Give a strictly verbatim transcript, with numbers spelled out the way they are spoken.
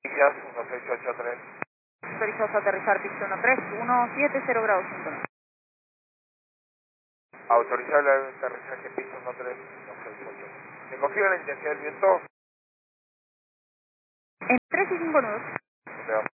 Millas uno seis ocho tres. Autorizados a aterrizar pista uno tres uno siete cero grados cinco nueve. Autorizable el aterrizaje pista uno tres uno seis ocho. ¿Me confirma la intensidad del viento? En tres y cinco nudos. Me